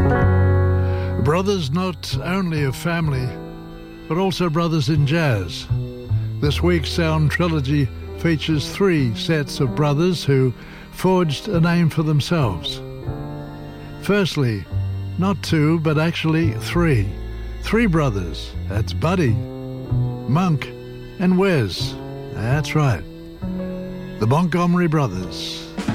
Brothers not only of family, but also brothers in jazz. This week's Sound Trilogy features 3 sets of brothers who forged a name for themselves. Firstly, not 2, but actually 3. 3 brothers. That's Buddy, Monk, and Wes. That's right. The Montgomery Brothers.